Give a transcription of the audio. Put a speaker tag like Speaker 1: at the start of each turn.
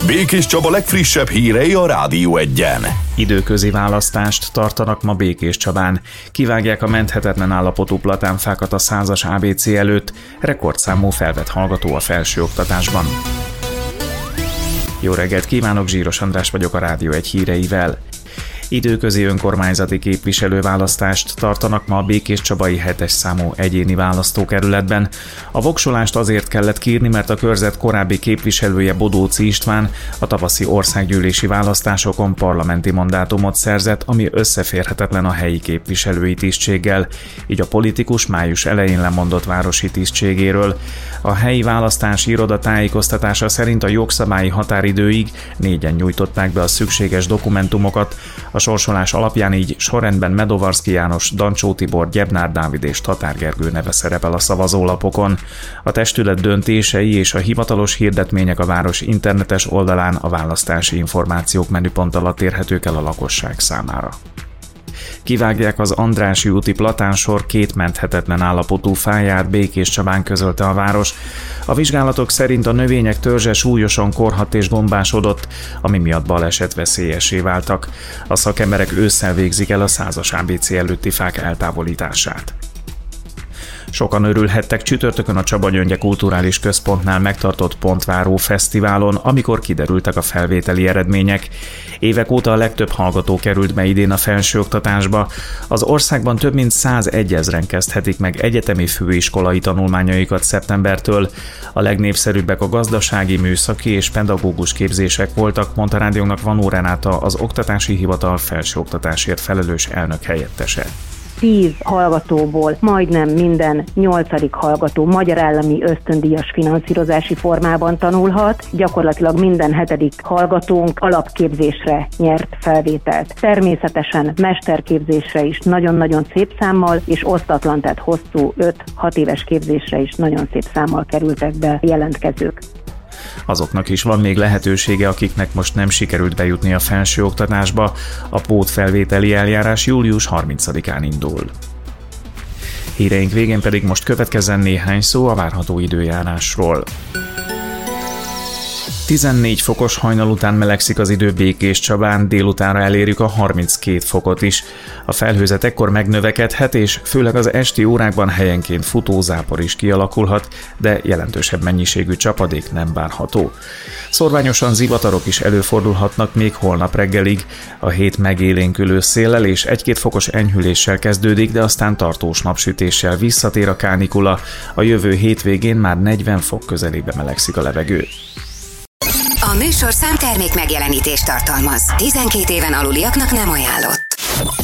Speaker 1: Békés Csaba legfrissebb hírei a Rádió Egyen.
Speaker 2: Időközi választást tartanak ma Békés Csabán. Kivágják a menthetetlen állapotú platánfákat a 100-as ABC előtt, rekordszámú felvett hallgató a felsőoktatásban. Jó reggelt kívánok, Zsíros András vagyok a Rádió Egy híreivel. Időközi önkormányzati képviselőválasztást tartanak ma a békéscsabai 7-es számú egyéni választókerületben. A voksolást azért kellett kiírni, mert a körzet korábbi képviselője, Bodóczy István a tavaszi országgyűlési választásokon parlamenti mandátumot szerzett, ami összeférhetetlen a helyi képviselői tisztséggel, így a politikus május elején lemondott városi tisztségéről. A helyi választási iroda tájékoztatása szerint a jogszabályi határidőig 4-en nyújtották be a szükséges dokumentumokat. A sorsolás alapján így sorrendben Medovarszky János, Dancsó Tibor, Gyebnár Dávid és Tatár Gergő neve szerepel a szavazólapokon. A testület döntései és a hivatalos hirdetmények a város internetes oldalán a választási információk menüpont alatt érhetők el a lakosság számára. Kivágják az Andrássy úti platánsor 2 menthetetlen állapotú fáját, Békés Csabán, közölte a város. A vizsgálatok szerint a növények törzse súlyosan korhadt és gombásodott, ami miatt baleset veszélyessé váltak. A szakemberek ősszel végzik el a 100-as ABC előtti fák eltávolítását. Sokan örülhettek csütörtökön a Csaba-Gyöngye Kulturális Központnál megtartott Pontváró Fesztiválon, amikor kiderültek a felvételi eredmények. Évek óta a legtöbb hallgató került be idén a felsőoktatásba. Az országban több mint 101 000-en kezdhetik meg egyetemi főiskolai tanulmányaikat szeptembertől. A legnépszerűbbek a gazdasági, műszaki és pedagógus képzések voltak, mondta rádiónak Vanó Renáta, az Oktatási Hivatal felsőoktatásért felelős elnök helyettese.
Speaker 3: 10 hallgatóból majdnem minden 8. hallgató magyar állami ösztöndíjas finanszírozási formában tanulhat, gyakorlatilag minden 7. hallgatónk alapképzésre nyert felvételt. Természetesen mesterképzésre is nagyon-nagyon szép számmal, és osztatlan, tehát hosszú 5-6 éves képzésre is nagyon szép számmal kerültek be jelentkezők.
Speaker 2: Azoknak is van még lehetősége, akiknek most nem sikerült bejutni a felsőoktatásba. A pótfelvételi eljárás július 30-án indul. Híreink végén pedig most következzen néhány szó a várható időjárásról. 14 fokos hajnal után melegszik az idő Békés Csabán, délutánra elérjük a 32 fokot is. A felhőzet ekkor megnövekedhet, és főleg az esti órákban helyenként futózápor is kialakulhat, de jelentősebb mennyiségű csapadék nem várható. Szorványosan zivatarok is előfordulhatnak még holnap reggelig. A hét megélénkülő széllel és 1-2 fokos enyhüléssel kezdődik, de aztán tartós napsütéssel visszatér a kánikula. A jövő hétvégén már 40 fok közelébe melegszik a levegő.
Speaker 4: A műsorszám termék megjelenítést tartalmaz. 12 éven aluliaknak nem ajánlott.